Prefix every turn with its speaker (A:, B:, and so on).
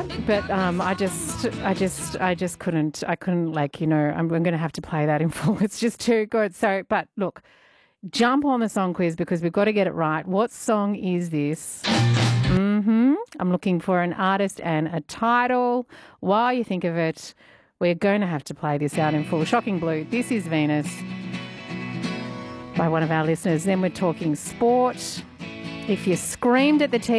A: that, but I just couldn't. I couldn't, like, I'm going to have to play that in full. It's just too good. So, but look, jump on the song quiz because we've got to get it right. What song is this? I'm looking for an artist and a title. While you think of it, we're going to have to play this out in full. Shocking Blue, This Is Venus, by one of our listeners. Then we're talking sport. If you screamed at the TV,